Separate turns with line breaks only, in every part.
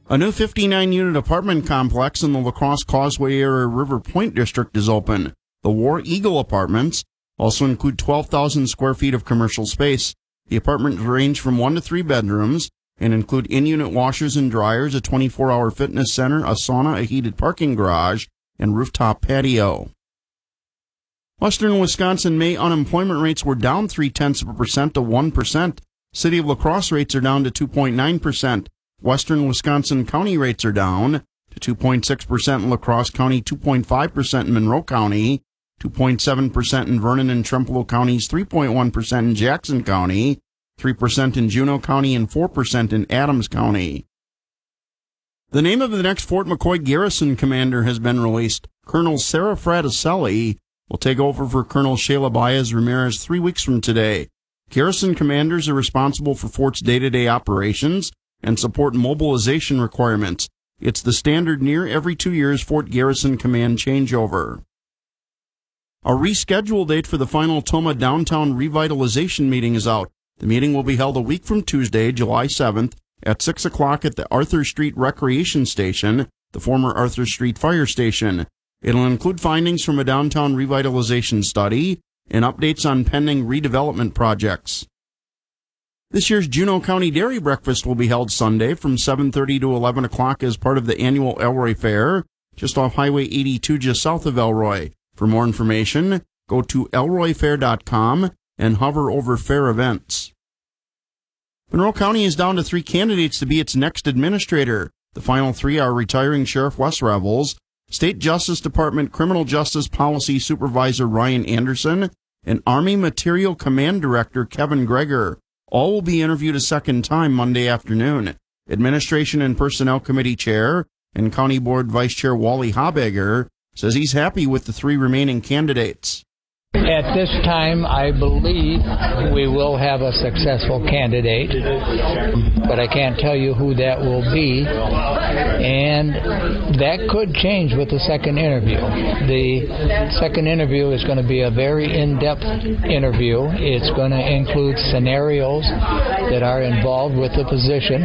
A new 59-unit apartment complex in the La Crosse Causeway area River Point district is open. The War Eagle Apartments also include 12,000 square feet of commercial space. The apartments range from 1 to 3 bedrooms and include in-unit washers and dryers, a 24-hour fitness center, a sauna, a heated parking garage, and rooftop patio. Western Wisconsin May unemployment rates were down 0.3% to 1%. City of La Crosse rates are down to 2.9%. Western Wisconsin County rates are down to 2.6% in La Crosse County, 2.5% in Monroe County, 2.7% in Vernon and Trempealeau counties, 3.1% in Jackson County, 3% in Juneau County, and 4% in Adams County. The name of the next Fort McCoy garrison commander has been released. Colonel Sarah Fraticelli will take over for Colonel Shayla Baez Ramirez 3 weeks from today. Garrison commanders are responsible for Fort's day-to-day operations and support mobilization requirements. It's the standard near every 2 years Fort Garrison Command changeover. A rescheduled date for the final Tomah Downtown Revitalization meeting is out. The meeting will be held a week from Tuesday, July 7th, at 6 o'clock at the Arthur Street Recreation Station, the former Arthur Street Fire Station. It'll include findings from a downtown revitalization study and updates on pending redevelopment projects. This year's Juneau County Dairy Breakfast will be held Sunday from 7:30 to 11 o'clock as part of the annual Elroy Fair, just off Highway 82 just south of Elroy. For more information, go to elroyfair.com and hover over fair events. Monroe County is down to 3 candidates to be its next administrator. The final 3 are retiring Sheriff Wes Revels, State Justice Department Criminal Justice Policy Supervisor Ryan Anderson, and Army Material Command Director Kevin Greger. All will be interviewed a second time Monday afternoon. Administration and Personnel Committee Chair and County Board Vice Chair Wally Habegger says he's happy with the 3 remaining candidates.
At this time, I believe we will have a successful candidate, but I can't tell you who that will be, and that could change with the second interview. The second interview is going to be a very in-depth interview. It's going to include scenarios that are involved with the position,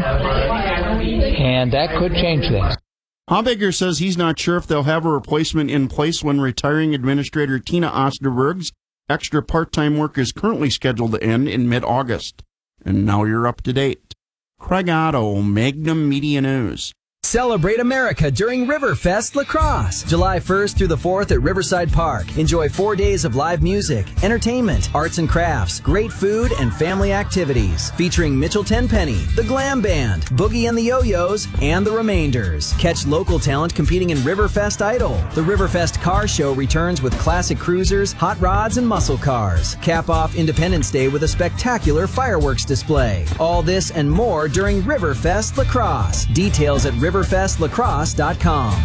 and that could change things.
Habegger says he's not sure if they'll have a replacement in place when retiring Administrator Tina Osterberg's extra part-time work is currently scheduled to end in mid-August. And now you're up to date. Craig Otto, Magnum Media News.
Celebrate America during Riverfest La Crosse. July 1st through the 4th at Riverside Park. Enjoy 4 days of live music, entertainment, arts and crafts, great food, and family activities. Featuring Mitchell Tenpenny, The Glam Band, Boogie and the Yo-Yos, and The Remainders. Catch local talent competing in Riverfest Idol. The Riverfest Car Show returns with classic cruisers, hot rods, and muscle cars. Cap off Independence Day with a spectacular fireworks display. All this and more during Riverfest La Crosse. Details at riverfestlacrosse.com.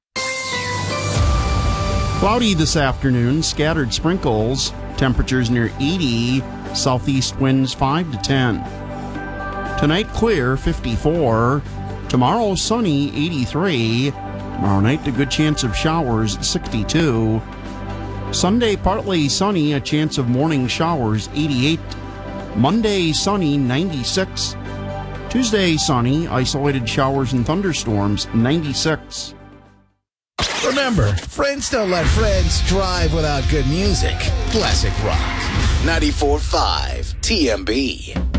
Cloudy this afternoon, scattered sprinkles, temperatures near 80, southeast winds 5 to 10. Tonight clear, 54. Tomorrow sunny, 83. Tomorrow night a good chance of showers, 62. Sunday partly sunny, a chance of morning showers, 88. Monday sunny, 96. Tuesday, sunny, isolated showers and thunderstorms, 96.
Remember, friends don't let friends drive without good music. Classic Rock. 94.5 TMB.